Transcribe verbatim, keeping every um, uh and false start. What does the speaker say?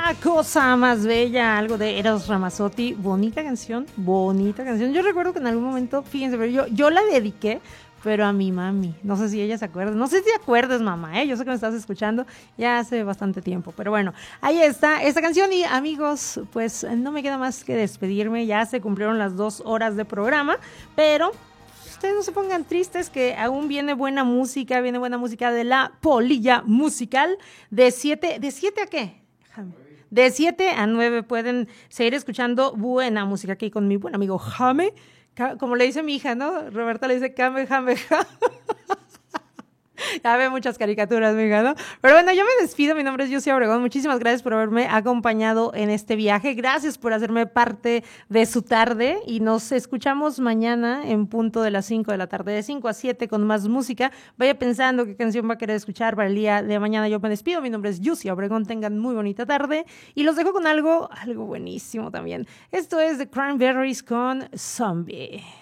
Cosa más bella, algo de Eros Ramazzotti, bonita canción, bonita canción. Yo recuerdo que en algún momento, fíjense, pero yo, yo la dediqué, pero a mi mami, no sé si ella se acuerda, no sé si te acuerdas, mamá, ¿eh? Yo sé que me estás escuchando ya hace bastante tiempo, pero bueno, ahí está esta canción. Y amigos, pues no me queda más que despedirme, ya se cumplieron las dos horas de programa, pero ustedes no se pongan tristes, que aún viene buena música, viene buena música de la Polilla Musical, de siete, ¿de siete a qué? De siete a nueve pueden seguir escuchando buena música aquí con mi buen amigo Jame, como le dice mi hija, ¿no? Roberta le dice Jame, Jame, Jame. Ya ve muchas caricaturas, mi hija, ¿no? Pero bueno, yo me despido. Mi nombre es Yusia Obregón. Muchísimas gracias por haberme acompañado en este viaje. Gracias por hacerme parte de su tarde. Y nos escuchamos mañana en punto de las cinco de la tarde, de cinco a siete, con más música. Vaya pensando qué canción va a querer escuchar para el día de mañana. Yo me despido. Mi nombre es Yusia Obregón. Tengan muy bonita tarde. Y los dejo con algo, algo buenísimo también. Esto es The Cranberries con Zombie.